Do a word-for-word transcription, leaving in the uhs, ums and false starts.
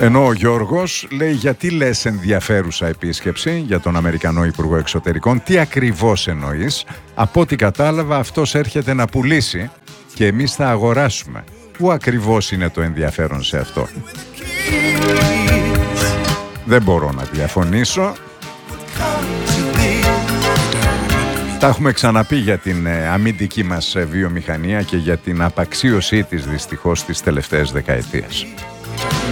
Ενώ ο Γιώργος λέει, γιατί λες ενδιαφέρουσα επίσκεψη για τον Αμερικανό Υπουργό Εξωτερικών, τι ακριβώς εννοείς? Από ό,τι κατάλαβα αυτός έρχεται να πουλήσει και εμείς θα αγοράσουμε. Πού ακριβώς είναι το ενδιαφέρον σε αυτό? Δεν μπορώ να διαφωνήσω. Τα έχουμε ξαναπεί για την αμυντική μας βιομηχανία και για την απαξίωσή της δυστυχώς τις τελευταίες δεκαετίες.